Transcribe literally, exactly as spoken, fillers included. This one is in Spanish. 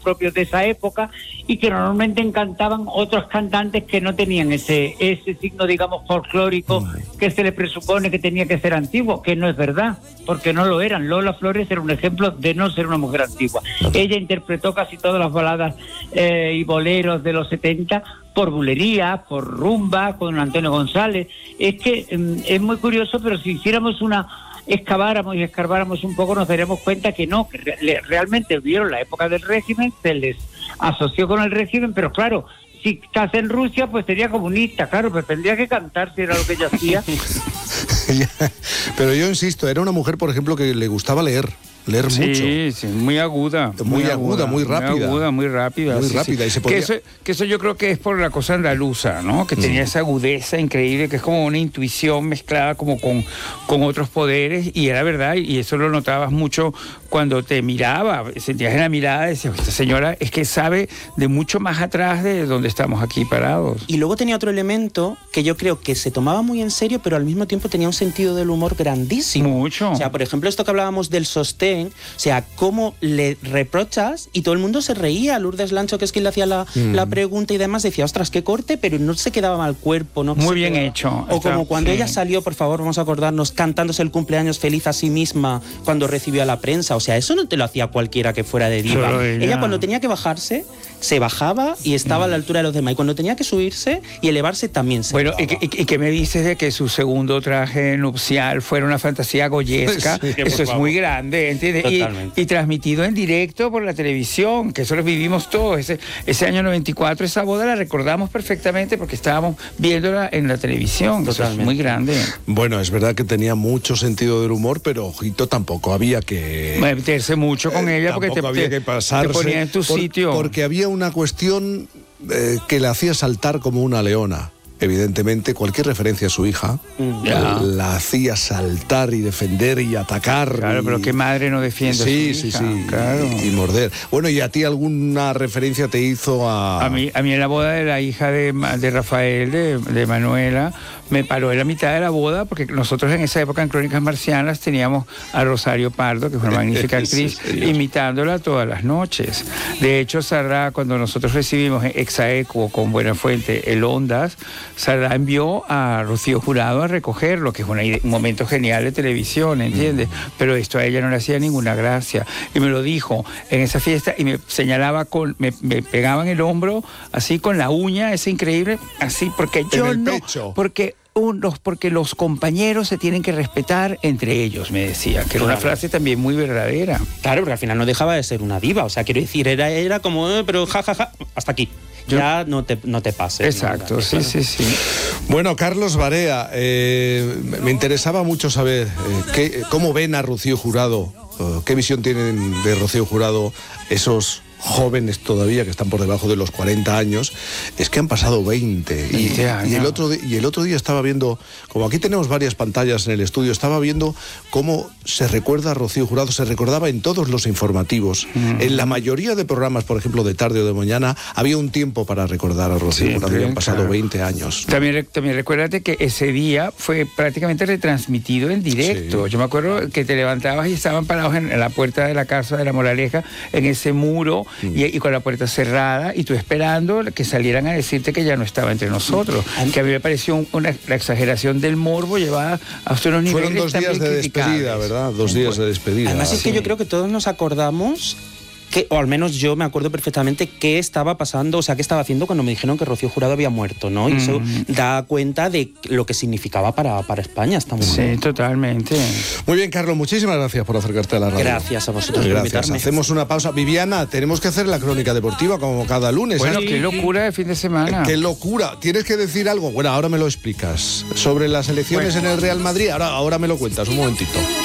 propios de esa época y que normalmente encantaban otros cantantes que no tenían ese ese signo, digamos, folclórico que se le presupone que tenía que ser antiguo, que no es verdad, porque no lo eran. Lola Flores era un ejemplo de no ser una mujer antigua. Ella interpretó casi todas las baladas eh, y boleros de los setenta por bulería, por rumba, con Antonio González. Es que eh, es muy curioso, pero si hiciéramos una excaváramos y escarbáramos un poco, nos daríamos cuenta que no, que re- realmente vieron la época del régimen, se les asoció con el régimen, pero claro, si estás en Rusia, pues sería comunista, claro, pues tendría que cantar si era lo que ella hacía. Pero yo insisto, era una mujer, por ejemplo, que le gustaba leer. Leer sí, mucho. Sí, muy aguda. Muy, muy aguda, aguda, muy rápida. Muy aguda, muy rápida. Muy sí, rápida. Sí. Y se podía... que, eso, que eso yo creo que es por la cosa andaluza, ¿no? Que tenía mm. esa agudeza increíble, que es como una intuición mezclada como con, con otros poderes, y era verdad, y eso lo notabas mucho cuando te miraba, sentías en la mirada, decías, esta señora es que sabe de mucho más atrás de donde estamos aquí parados. Y luego tenía otro elemento que yo creo que se tomaba muy en serio, pero al mismo tiempo tenía un sentido del humor grandísimo. Mucho. O sea, por ejemplo, esto que hablábamos del sostén, o sea, cómo le reprochas y todo el mundo se reía. Lourdes Lancho, que es quien le hacía la, mm. la pregunta y demás, decía, ostras, qué corte, pero no se quedaba mal cuerpo. ¿No? Muy bien quedaba... hecho. O Está, como cuando sí. ella salió, por favor, vamos a acordarnos, cantándose el cumpleaños feliz a sí misma cuando recibió a la prensa. O sea, eso no te lo hacía cualquiera que fuera de diva. Ella. ella cuando tenía que bajarse, se bajaba y estaba mm. a la altura de los demás. Y cuando tenía que subirse y elevarse, también se Bueno, elevaba. ¿y, y, y qué me dices de que su segundo traje nupcial fuera una fantasía goyesca? Sí, eso es favor. Muy grande, ¿entiendes? Y, y transmitido en directo por la televisión, que eso lo vivimos todos. Ese, ese año noventa y cuatro, esa boda la recordamos perfectamente porque estábamos viéndola en la televisión. Eso es muy grande. Bueno, es verdad que tenía mucho sentido del humor, pero ojito, tampoco había que... meterse mucho con ella, eh, porque te, había te, que pasarse, te ponía en tu por, sitio. Porque había una cuestión eh, que la hacía saltar como una leona. Evidentemente, cualquier referencia a su hija ya. la hacía saltar y defender y atacar. Claro, y... pero qué madre no defiende sí, a su sí, hija. sí, claro. y, y morder. Bueno, ¿y a ti alguna referencia te hizo a...? A mí, a mí en la boda de la hija de, de Rafael, de, de Manuela, me paró en la mitad de la boda, porque nosotros en esa época en Crónicas Marcianas teníamos a Rosario Pardo, que fue una magnífica actriz, sí, imitándola todas las noches. De hecho, Sardá, cuando nosotros recibimos en Exaequo con Buenafuente el Ondas, Sardá envió a Rocío Jurado a recogerlo, que es una, un momento genial de televisión, ¿entiendes? Mm. Pero esto a ella no le hacía ninguna gracia. Y me lo dijo en esa fiesta y me señalaba, con, me, me pegaba en el hombro, así con la uña, es increíble, así, porque yo en el no... pecho. Porque unos, porque los compañeros se tienen que respetar entre ellos, me decía, que era una frase también muy verdadera. Claro, porque al final no dejaba de ser una diva, o sea, quiero decir, era, era como, eh, pero jajaja, ja, ja, hasta aquí. Ya no te, no te pases. Exacto, ¿no? sí, claro. sí, sí. Bueno, Carlos Barea, eh, me interesaba mucho saber eh, qué, cómo ven a Rocío Jurado, eh, qué visión tienen de Rocío Jurado esos jóvenes todavía que están por debajo de los cuarenta años. Es que han pasado veinte. Y, y, el otro, y el otro día estaba viendo, como aquí tenemos varias pantallas en el estudio, estaba viendo cómo se recuerda a Rocío Jurado, se recordaba en todos los informativos. Mm. En la mayoría de programas, por ejemplo, de tarde o de mañana, había un tiempo para recordar a Rocío sí, Jurado. Han pasado claro. veinte años. También, también recuérdate que ese día fue prácticamente retransmitido en directo. Sí. Yo me acuerdo que te levantabas y estaban parados en la puerta de la Casa de la Moraleja, en ese muro, Y, y con la puerta cerrada, y tú esperando que salieran a decirte que ya no estaba entre nosotros. Que a mí me pareció una, la exageración del morbo llevada hasta unos niveles. Fueron dos días de despedida, ¿verdad? Dos días de despedida. Además sí. es que yo creo que todos nos acordamos que, o al menos yo me acuerdo perfectamente qué estaba pasando, o sea, qué estaba haciendo cuando me dijeron que Rocío Jurado había muerto, ¿no? Y mm. eso da cuenta de lo que significaba para, para España esta mujer. Sí, totalmente. Muy bien, Carlos, muchísimas gracias por acercarte a la radio. Gracias a vosotros por Gracias. invitarme. Hacemos una pausa. Viviana, tenemos que hacer la crónica deportiva como cada lunes. Bueno, ¿eh? qué locura de fin de semana. Qué locura. ¿Tienes que decir algo? Bueno, ahora me lo explicas. Sobre las elecciones bueno. en el Real Madrid, ahora, ahora me lo cuentas, un momentito.